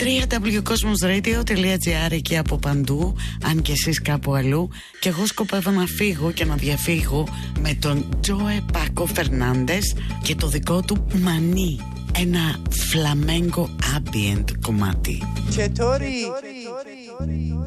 www.cosmosradio.gr εκεί από παντού, αν και εσείς κάπου αλλού. Και εγώ σκοπεύω να φύγω και να διαφύγω με τον Τζόε Πάκο Φερνάντες και το δικό του Μανί, ένα φλαμέγκο ambient κομμάτι. Τσετόρι.